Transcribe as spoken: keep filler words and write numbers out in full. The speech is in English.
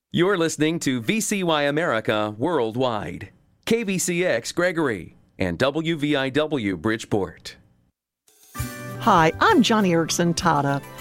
You're listening to V C Y America Worldwide, K V C X Gregory, and W V I W Bridgeport. Hi, I'm Johnny Erickson Tata.